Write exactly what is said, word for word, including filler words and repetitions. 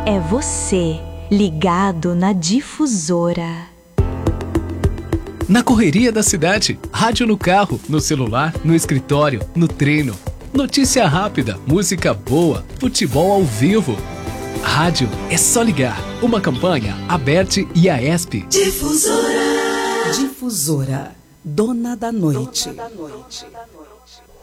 É você, ligado na Difusora. Na correria da cidade, rádio no carro, no celular, no escritório, no treino. Notícia rápida, música boa, futebol ao vivo. Rádio é só ligar. Uma campanha, Aberte e a ESP. Difusora. Difusora, dona da noite. Dona da noite.